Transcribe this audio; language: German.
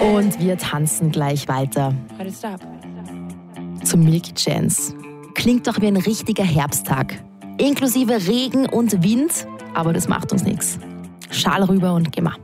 Und wir tanzen gleich weiter. Zum Milky Chance. Klingt doch wie ein richtiger Herbsttag. Inklusive Regen und Wind, aber das macht uns nichts. Schal rüber und geh mal.